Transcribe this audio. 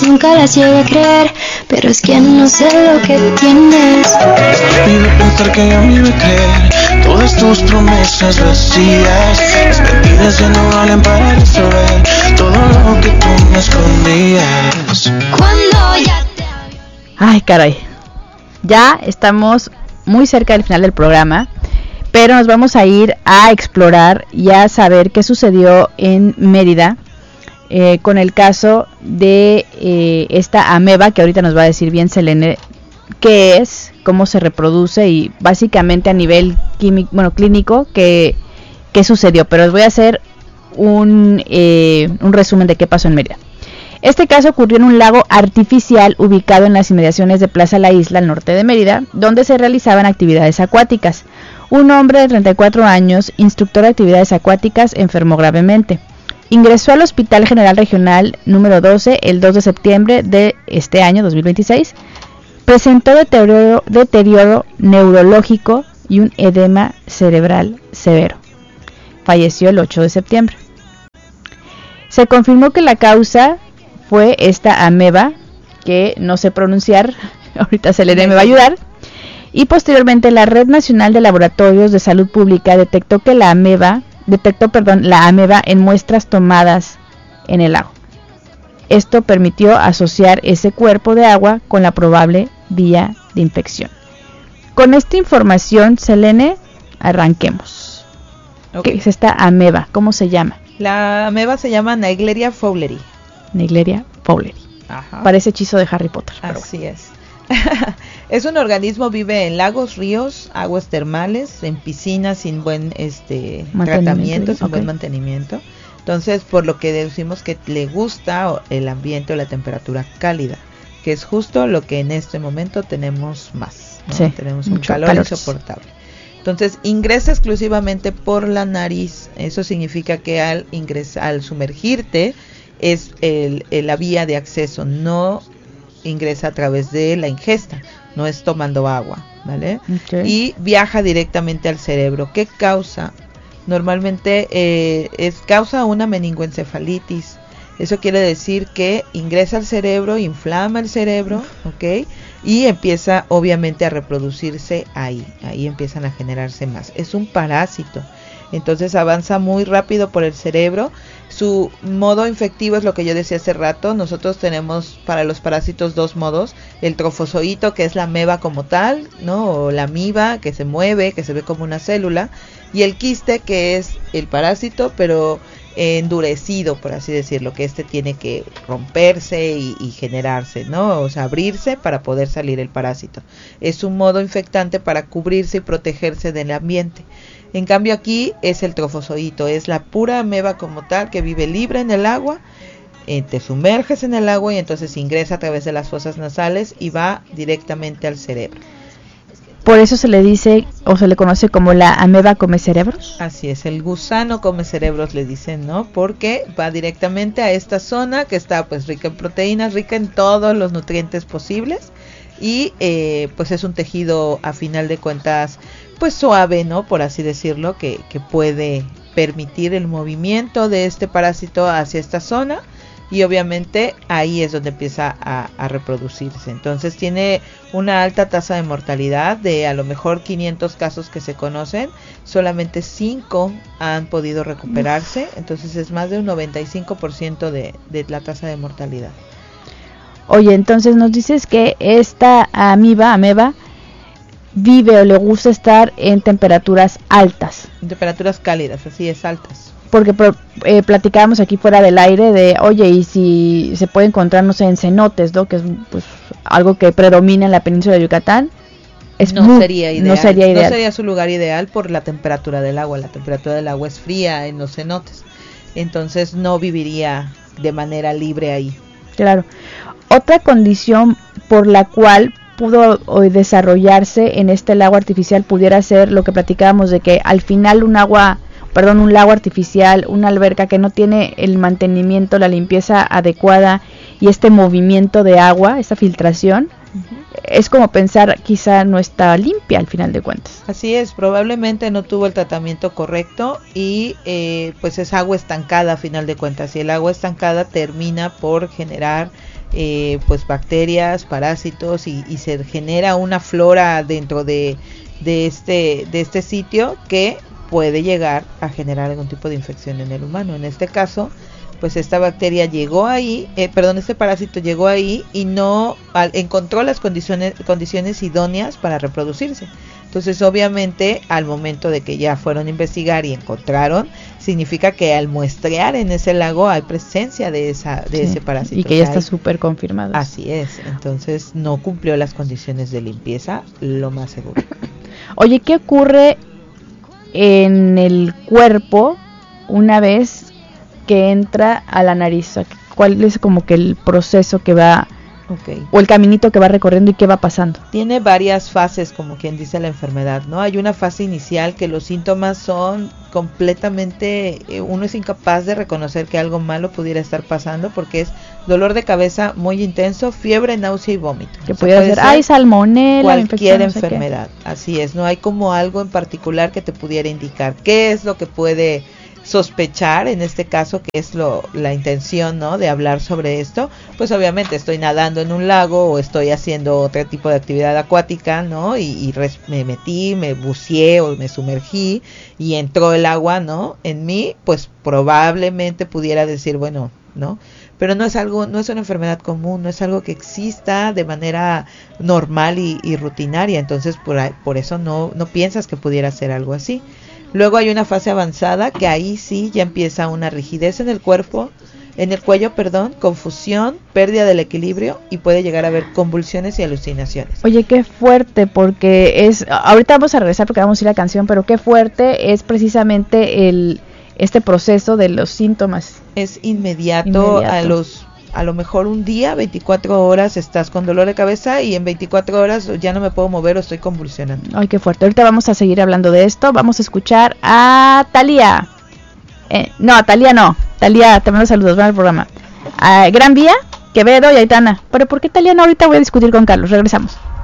nunca las llegué a creer, pero es que no sé lo que tienes. Vive pensar que ya me iba a creer todas tus promesas vacías. Las mentiras ya no valen para resolver todo lo que tú me escondías. Cuando ya te... Ay, caray. Ya estamos muy cerca del final del programa, pero nos vamos a ir a explorar y a saber qué sucedió en Mérida con el caso de esta ameba, que ahorita nos va a decir bien Selene qué es, cómo se reproduce y básicamente a nivel clínico qué sucedió. Pero les voy a hacer un resumen de qué pasó en Mérida. Este caso ocurrió en un lago artificial ubicado en las inmediaciones de Plaza La Isla, al norte de Mérida, donde se realizaban actividades acuáticas. Un hombre de 34 años, instructor de actividades acuáticas, enfermó gravemente. Ingresó al Hospital General Regional número 12 el 2 de septiembre de este año, 2026. Presentó deterioro neurológico y un edema cerebral severo. Falleció el 8 de septiembre. Se confirmó que la causa fue esta ameba, que no sé pronunciar, ahorita Selene me va a ayudar, y posteriormente la Red Nacional de Laboratorios de Salud Pública detectó la ameba en muestras tomadas en el lago. Esto permitió asociar ese cuerpo de agua con la probable vía de infección. Con esta información, Selene, arranquemos. Okay. ¿Qué es esta ameba? ¿Cómo se llama? La ameba se llama Naegleria fowleri. Naegleria fowleri. Ajá. Parece hechizo de Harry Potter. Así es. Es un organismo, vive en lagos, ríos, aguas termales, en piscinas sin buen tratamiento, sin buen mantenimiento. Entonces, por lo que deducimos que le gusta el ambiente o la temperatura cálida, que es justo lo que en este momento tenemos más, ¿no? Sí, tenemos un calor insoportable. Entonces, ingresa exclusivamente por la nariz. Eso significa que al sumergirte es la vía de acceso, no ingresa a través de la ingesta, no es tomando agua, ¿vale? Okay. Y viaja directamente al cerebro. ¿Qué causa? Normalmente causa una meningoencefalitis. Eso quiere decir que ingresa al cerebro, inflama el cerebro, ¿ok? Y empieza obviamente a reproducirse ahí empiezan a generarse más. Es un parásito, entonces avanza muy rápido por el cerebro. Su modo infectivo es lo que yo decía hace rato. Nosotros tenemos para los parásitos dos modos: el trofozoito, que es la ameba como tal, ¿no? O la amiba, que se mueve, que se ve como una célula, y el quiste, que es el parásito, pero endurecido, por así decirlo, que tiene que romperse y generarse, ¿no? O sea, abrirse para poder salir el parásito. Es un modo infectante para cubrirse y protegerse del ambiente. En cambio aquí es el trofozoito, es la pura ameba como tal, que vive libre en el agua. Te sumerges en el agua y entonces ingresa a través de las fosas nasales y va directamente al cerebro. Por eso se le dice o se le conoce como la ameba come cerebros. Así es, el gusano come cerebros le dicen, ¿no? Porque va directamente a esta zona que está pues rica en proteínas, rica en todos los nutrientes posibles, y pues es un tejido a final de cuentas pues suave, ¿no? Por así decirlo, que puede permitir el movimiento de este parásito hacia esta zona. Y obviamente ahí es donde empieza a reproducirse. Entonces tiene una alta tasa de mortalidad. De a lo mejor 500 casos que se conocen, solamente 5 han podido recuperarse. Entonces es más de un 95% de la tasa de mortalidad. Oye, entonces nos dices que esta ameba vive o le gusta estar en temperaturas altas. En temperaturas cálidas, así es, altas. Porque platicábamos aquí fuera del aire de, oye, y si se puede encontrar, no sé, en cenotes, ¿no? Que es pues algo que predomina en la península de Yucatán. No sería ideal. No sería su lugar ideal por la temperatura del agua. La temperatura del agua es fría en los cenotes. Entonces no viviría de manera libre ahí. Claro. Otra condición por la cual pudo desarrollarse en este lago artificial pudiera ser lo que platicábamos de que al final un lago artificial, una alberca que no tiene el mantenimiento, la limpieza adecuada y este movimiento de agua, esta filtración, es como pensar quizá no está limpia al final de cuentas. Así es, probablemente no tuvo el tratamiento correcto y pues es agua estancada a final de cuentas, y el agua estancada termina por generar pues bacterias, parásitos y se genera una flora dentro de este sitio que puede llegar a generar algún tipo de infección en el humano. En este caso, pues esta bacteria llegó ahí, este parásito llegó ahí y no encontró las condiciones idóneas para reproducirse. Entonces, obviamente, al momento de que ya fueron a investigar y encontraron, significa que al muestrear en ese lago hay presencia de ese parásito. Y que ya está súper confirmado. Así es. Entonces, no cumplió las condiciones de limpieza, lo más seguro. Oye, ¿qué ocurre en el cuerpo una vez que entra a la nariz? ¿Cuál es como que el proceso que va, o el caminito que va recorriendo y qué va pasando? Tiene varias fases, como quien dice la enfermedad, ¿no? Hay una fase inicial que los síntomas son completamente, uno es incapaz de reconocer que algo malo pudiera estar pasando, porque es dolor de cabeza muy intenso, fiebre, náusea y vómito. Que puede ser salmonela, cualquier enfermedad. Así es, no hay como algo en particular que te pudiera indicar qué es lo que puede sospechar, en este caso, que es la intención, ¿no?, de hablar sobre esto. Pues obviamente estoy nadando en un lago o estoy haciendo otro tipo de actividad acuática, ¿no?, y me metí, me buceé o me sumergí y entró el agua, ¿no?, en mí, pues probablemente pudiera decir, bueno, ¿no? Pero no es una enfermedad común, no es algo que exista de manera normal y rutinaria. Entonces por eso no piensas que pudiera ser algo así. Luego hay una fase avanzada que ahí sí ya empieza una rigidez en el cuello, confusión, pérdida del equilibrio y puede llegar a haber convulsiones y alucinaciones. Oye, qué fuerte, porque ahorita vamos a regresar porque vamos a ir a la canción, pero qué fuerte es precisamente este proceso de los síntomas. Es inmediato. A lo mejor un día, 24 horas estás con dolor de cabeza y en 24 horas ya no me puedo mover o estoy convulsionando. Ay, qué fuerte. Ahorita vamos a seguir hablando de esto. Vamos a escuchar a Thalía. No, Thalía no. Thalía, te mando saludos, van al programa. Gran Vía, Quevedo y Aitana. Pero ¿por qué Thalía no? Ahorita voy a discutir con Carlos. Regresamos.